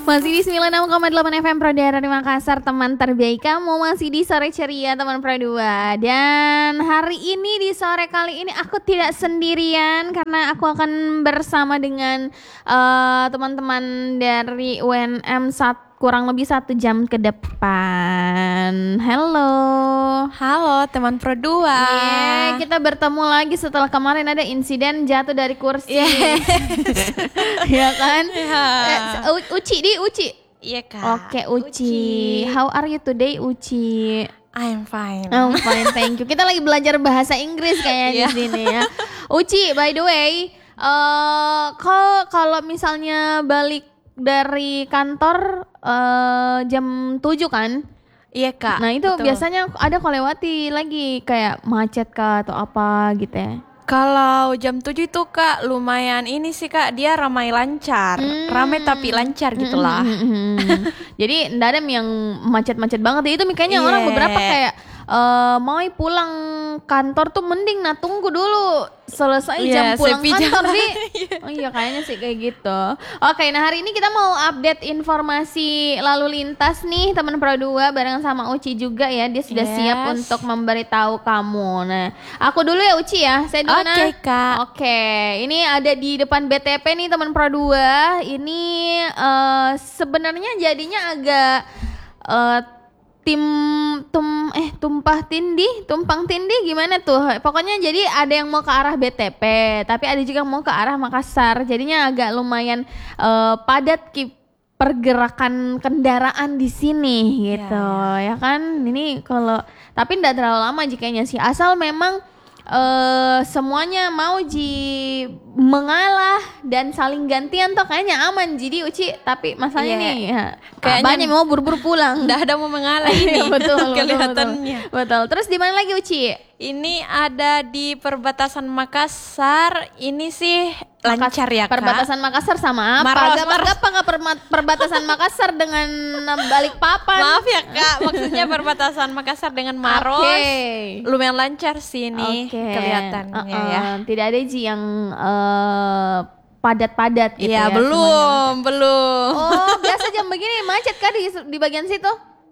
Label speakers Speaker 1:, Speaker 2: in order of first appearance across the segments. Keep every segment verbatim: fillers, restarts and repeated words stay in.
Speaker 1: Masih di sembilan puluh enam koma delapan F M Pro Daerah di Makassar, teman terbaik kamu. Masih di sore ceria teman Pro dua. Dan hari ini di sore kali ini aku tidak sendirian, karena aku akan bersama dengan uh, teman-teman dari U N M sat, kurang lebih satu jam ke depan. Halo.
Speaker 2: Halo teman Pro dua.
Speaker 1: Yeah, kita bertemu lagi setelah kemarin ada insiden jatuh dari kursi.
Speaker 2: Yeah.
Speaker 1: Ya kan?
Speaker 2: Yeah.
Speaker 1: Eh, Uci di Uci.
Speaker 2: Iya kak.
Speaker 1: Oke Uci. How are you today Uci?
Speaker 2: I'm fine.
Speaker 1: I'm fine, thank you. Kita lagi belajar bahasa Inggris kayaknya
Speaker 2: Yeah.
Speaker 1: di sini ya. Uci, by the way, uh, kau kalau misalnya balik dari kantor uh, jam tujuh kan?
Speaker 2: Iya kak.
Speaker 1: Nah itu
Speaker 2: betul.
Speaker 1: biasanya ada kau lewati lagi kayak macet kah atau apa gitu ya?
Speaker 2: Kalau jam tujuh itu kak lumayan ini sih kak, dia ramai lancar.
Speaker 1: Hmm.
Speaker 2: Ramai tapi lancar gitulah.
Speaker 1: Hmm, hmm, hmm, hmm. Jadi nggak ada yang macet-macet banget. Itu makanya
Speaker 2: Yeah.
Speaker 1: orang beberapa kayak uh, mau pulang kantor tuh mending nah tunggu dulu selesai jam
Speaker 2: Yeah,
Speaker 1: pulang
Speaker 2: sepi
Speaker 1: kantor
Speaker 2: jam.
Speaker 1: di. Oh iya kayaknya sih kayak gitu. Oke, nah hari ini kita mau update informasi lalu lintas nih teman Pro dua bareng sama Uci juga ya. Dia sudah
Speaker 2: Yes.
Speaker 1: siap untuk memberitahu kamu. Nah, aku dulu ya Uci ya. Saya dulu
Speaker 2: Oke,
Speaker 1: nah.
Speaker 2: Kak.
Speaker 1: Oke, ini ada di depan B T P nih teman Pro dua. Ini eh, sebenarnya jadinya agak eh, tim tum eh tumpah tindih, tumpang tindih gimana tuh? Pokoknya jadi ada yang mau ke arah B T P, tapi ada juga yang mau ke arah Makassar. Jadinya agak lumayan eh, padat ki pergerakan kendaraan di sini gitu, ya kan? Ini kalau tapi enggak terlalu lama jikanya sih. Asal memang eh semuanya mau ji mengalah dan saling gantian tuh kayaknya aman jadi Uci, tapi masalahnya
Speaker 2: Iya.
Speaker 1: nih ya,
Speaker 2: Kayaknya
Speaker 1: banyak yang mau buru-buru pulang.
Speaker 2: Nggak ada mau mengalah ini.
Speaker 1: Iya, betul, betul,
Speaker 2: kelihatannya.
Speaker 1: betul, betul. Terus di mana lagi Uci?
Speaker 2: Ini ada di perbatasan Makassar. Ini sih lancar ya kak.
Speaker 1: Perbatasan Makassar sama apa?
Speaker 2: Maros,
Speaker 1: Gak
Speaker 2: Maros.
Speaker 1: apa nggak perma- perbatasan Makassar dengan Balikpapan?
Speaker 2: Maaf ya kak, maksudnya perbatasan Makassar dengan Maros.
Speaker 1: Oke.
Speaker 2: Lumayan lancar sih ini
Speaker 1: Oke.
Speaker 2: kelihatannya
Speaker 1: Uh-uh.
Speaker 2: ya.
Speaker 1: Tidak ada Ji yang eh, padat-padat gitu ya.
Speaker 2: Iya belum,
Speaker 1: semuanya.
Speaker 2: belum.
Speaker 1: Oh, biasa jam begini macet kah di di bagian situ?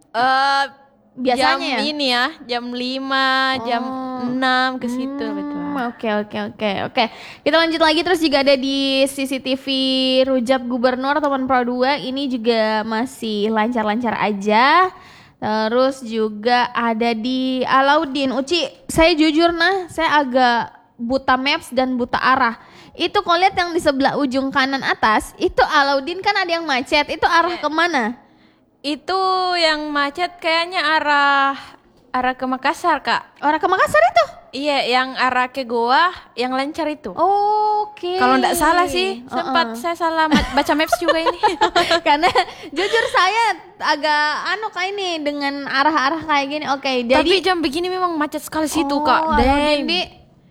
Speaker 2: Eh,
Speaker 1: Biasanya
Speaker 2: jam
Speaker 1: ya?
Speaker 2: ini ya, jam lima, jam
Speaker 1: Oh.
Speaker 2: enam ke situ betul.
Speaker 1: Hmm, Oke oke oke oke. Kita lanjut lagi, terus juga ada di C C T V Rujak Gubernur teman Pro dua, ini juga masih lancar-lancar aja. Terus juga ada di Alauddin. Uci, saya jujur nah, saya agak buta maps dan buta arah. Itu kalau lihat yang di sebelah ujung kanan atas, itu Alauddin kan ada yang macet. Itu arah kemana?
Speaker 2: Itu yang macet kayaknya arah arah ke Makassar kak.
Speaker 1: Arah ke Makassar itu?
Speaker 2: Iya, yang arah ke Goa, yang lancar itu.
Speaker 1: Oke.
Speaker 2: Kalau nggak salah sih, sempat
Speaker 1: Uh-uh.
Speaker 2: saya salah ma- baca maps juga ini.
Speaker 1: Karena jujur saya agak anu kayak ini dengan arah-arah kayak gini. Oke, jadi
Speaker 2: Tapi jam begini memang macet sekali situ
Speaker 1: Oh,
Speaker 2: kak.
Speaker 1: Alauddin
Speaker 2: Deng.
Speaker 1: di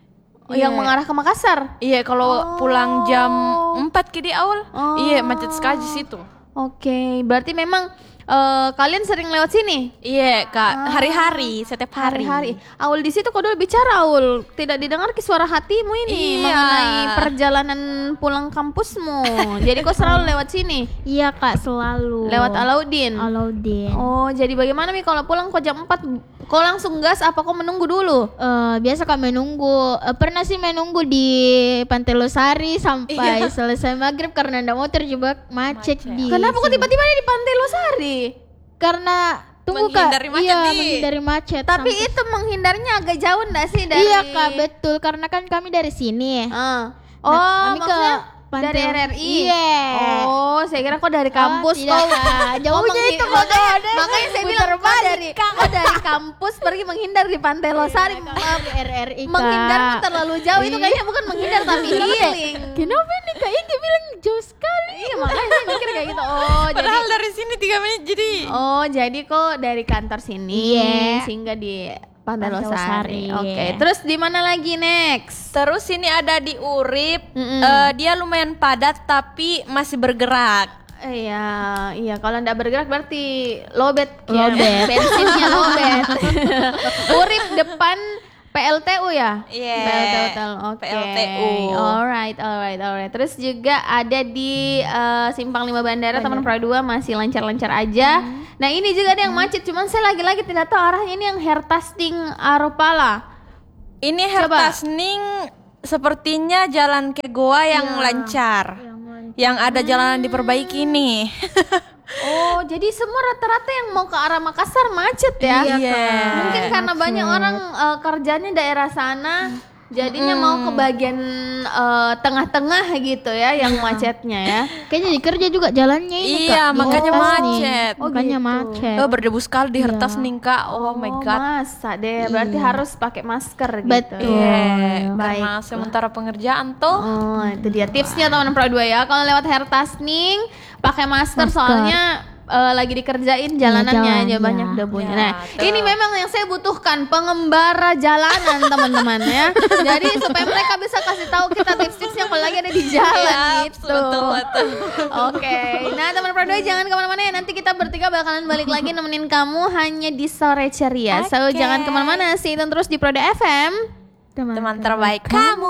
Speaker 1: yang
Speaker 2: Iya.
Speaker 1: mengarah ke Makassar.
Speaker 2: Iya, kalau
Speaker 1: Oh.
Speaker 2: pulang jam empat ke di awal,
Speaker 1: Oh.
Speaker 2: iya macet sekali di situ.
Speaker 1: Oke, berarti memang eh, kalian sering lewat sini?
Speaker 2: Iya kak, hari-hari, setiap hari.
Speaker 1: Hari-hari. Aul di situ kau dulu bicara Aul, tidak didengar ke suara hatimu ini
Speaker 2: Iya.
Speaker 1: mengenai perjalanan pulang kampusmu. Jadi kau selalu lewat sini,
Speaker 3: Iya kak, selalu
Speaker 1: lewat Alauddin.
Speaker 3: Alauddin.
Speaker 1: Oh, jadi bagaimana nih kalau pulang kau jam empat, kau langsung gas apa kau menunggu dulu?
Speaker 3: Eh, biasa kak menunggu, eh, pernah sih menunggu di Pantai Losari sampai
Speaker 2: Iya.
Speaker 3: selesai maghrib karena ndak mau terjebak macet,
Speaker 2: Macet.
Speaker 3: di
Speaker 1: Kenapa kok
Speaker 3: sini.
Speaker 1: tiba-tiba di Pantai Losari?
Speaker 3: Karena tunggu
Speaker 2: Menghindari
Speaker 3: kak,
Speaker 2: macet,
Speaker 3: iya
Speaker 2: Di.
Speaker 3: menghindari macet.
Speaker 1: Tapi
Speaker 3: sampai-
Speaker 1: itu menghindarnya agak jauh enggak sih dari?
Speaker 3: iya kak, betul karena kan kami dari sini.
Speaker 1: Ah. Oh,
Speaker 3: Nah, kami ke
Speaker 1: maksudnya
Speaker 3: Pantai-
Speaker 1: dari R R I.
Speaker 3: Iya.
Speaker 1: Oh, saya kira kok dari kampus
Speaker 3: tidak,
Speaker 1: kau.
Speaker 3: Kak. Jauhnya
Speaker 1: menghi-
Speaker 3: itu, Kak.
Speaker 1: makanya,
Speaker 3: Ada.
Speaker 1: makanya saya
Speaker 3: Putar
Speaker 1: bilang kau
Speaker 3: balik,
Speaker 1: dari kau dari kampus pergi menghindar di Pantai Losari.
Speaker 3: Iya, kak, di R R I kak.
Speaker 1: Menghindarmu terlalu jauh itu
Speaker 3: Iya.
Speaker 1: kayaknya bukan menghindar tapi healing.
Speaker 3: Kenapa nih kak Inggi bilang jauh sekali?
Speaker 1: Iya, makanya saya mikir kayak gitu. Oh, jadi
Speaker 2: Padahal dari sini tiga menit jadi.
Speaker 1: Oh, jadi kok dari kantor sini
Speaker 3: Iya.
Speaker 1: sehingga di Pantai,
Speaker 3: Pantai
Speaker 1: Losari.
Speaker 3: Losari,
Speaker 1: Oke,
Speaker 3: iya.
Speaker 1: terus di mana lagi next?
Speaker 2: Terus ini ada di Urip,
Speaker 1: Mm-mm.
Speaker 2: Eh, dia lumayan padat tapi masih bergerak.
Speaker 1: Iya, iya kalau ndak bergerak berarti lowbat,
Speaker 3: Lowbat.
Speaker 1: bensinnya lowbat. Urip depan P L T U ya?
Speaker 2: Iya.
Speaker 1: P L T U, tel- oke.
Speaker 2: P L T U.
Speaker 1: Alright, alright, alright. Terus juga ada di eh, Simpang lima Bandara, teman Pro dua masih lancar-lancar aja.
Speaker 2: Hmm.
Speaker 1: Nah ini juga ada yang macet, cuman saya lagi-lagi tidak tahu arahnya. Ini yang Hertasting Aropala.
Speaker 2: Ini
Speaker 1: Coba.
Speaker 2: Hertasning sepertinya jalan ke Goa yang
Speaker 1: Iya.
Speaker 2: lancar. Yang ada jalanan diperbaiki nih.
Speaker 1: Oh, jadi semua rata-rata yang mau ke arah Makassar macet ya?
Speaker 2: Iya.
Speaker 1: Mungkin karena banyak orang eh, kerjanya daerah sana, jadinya mau ke bagian eh, tengah-tengah gitu ya, yang macetnya ya.
Speaker 3: Kayaknya di kerja juga jalannya ini
Speaker 2: Iya,
Speaker 3: Kak, di
Speaker 2: makanya
Speaker 3: Hertas nih.
Speaker 2: macet.
Speaker 3: Oh, makanya
Speaker 1: gitu.
Speaker 3: macet.
Speaker 2: Oh, berdebu sekali di Hertasning Kak. Oh, my god.
Speaker 1: Masa deh, berarti harus pakai masker gitu.
Speaker 3: Betul.
Speaker 2: Iya,
Speaker 1: Baik.
Speaker 2: karena sementara pengerjaan tuh.
Speaker 1: Oh, itu dia tipsnya teman Pro dua ya. Kalau lewat Hertasning pakai masker,
Speaker 3: Masker.
Speaker 1: soalnya eh, lagi dikerjain jalanannya
Speaker 3: jalan,
Speaker 1: aja
Speaker 3: ya.
Speaker 1: banyak debunya.
Speaker 2: Ya,
Speaker 1: Nah,
Speaker 2: tuh.
Speaker 1: ini memang yang saya butuhkan, pengembara jalanan teman-teman ya. Jadi supaya mereka bisa kasih tahu kita tips-tipsnya kalau lagi ada di jalan
Speaker 2: Iya,
Speaker 1: gitu.
Speaker 2: betul, betul.
Speaker 1: Oke, nah teman Pro dua jangan kemana-mana ya. Nanti kita bertiga bakalan balik lagi nemenin kamu hanya di sore ceria. So
Speaker 2: Oke.
Speaker 1: jangan kemana-mana, stay tune terus di Pro dua F M.
Speaker 2: Teman terbaik kamu.